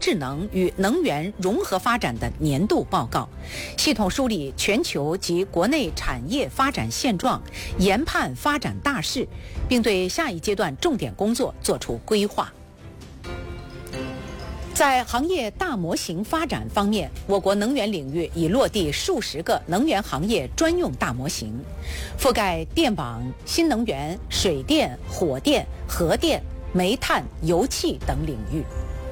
智能与能源融合发展的年度报告，系统梳理全球及国内产业发展现状，研判发展大势，并对下一阶段重点工作作出规划。在行业大模型发展方面，我国能源领域已落地数十个能源行业专用大模型，覆盖电网、新能源、水电、火电、核电、煤炭、油气等领域。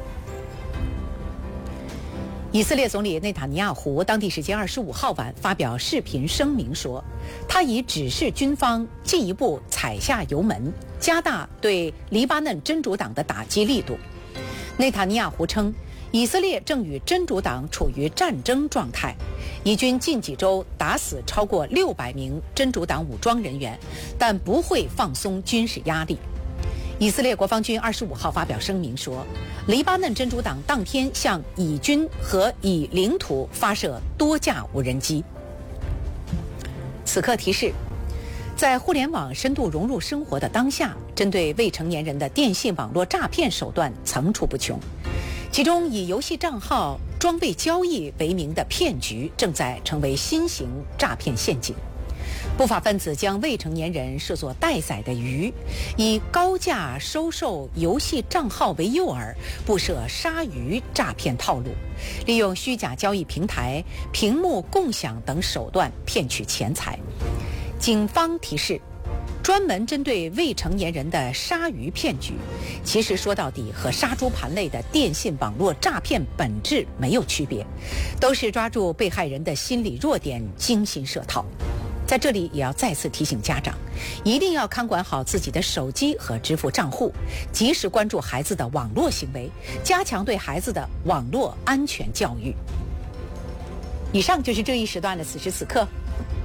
以色列总理内塔尼亚胡当地时间25号晚发表视频声明说，他已指示军方进一步踩下油门，加大对黎巴嫩真主党的打击力度。内塔尼亚胡称，以色列正与真主党处于战争状态，以军近几周打死超过600名真主党武装人员，但不会放松军事压力。以色列国防军25号发表声明说，黎巴嫩真主党当天向以军和以领土发射多架无人机。此刻提示，在互联网深度融入生活的当下，针对未成年人的电信网络诈骗手段层出不穷，其中以游戏账号装备交易为名的骗局正在成为新型诈骗陷阱。不法分子将未成年人视作待宰的鱼，以高价收受游戏账号为诱饵，布设鲨鱼诈骗套路，利用虚假交易平台、屏幕共享等手段骗取钱财。警方提示，专门针对未成年人的鲨鱼骗局，其实说到底和杀猪盘类的电信网络诈骗本质没有区别，都是抓住被害人的心理弱点，精心设套。在这里也要再次提醒家长，一定要看管好自己的手机和支付账户，及时关注孩子的网络行为，加强对孩子的网络安全教育。以上就是这一时段的此时此刻，